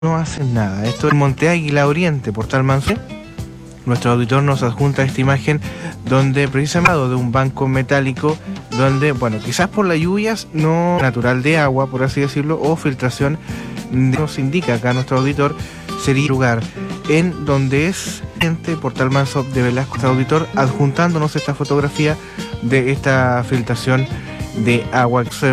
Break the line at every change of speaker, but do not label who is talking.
no hacen nada. Esto es Monte Águila Oriente, Portal Manso. Nuestro auditor nos adjunta esta imagen donde precisamente de un banco metálico donde, bueno, quizás por las lluvias no natural de agua, por así decirlo, o filtración, nos indica acá nuestro auditor, sería el lugar en donde es Portal Manso de Velasco, nuestro auditor, adjuntándonos esta fotografía de esta filtración de agua.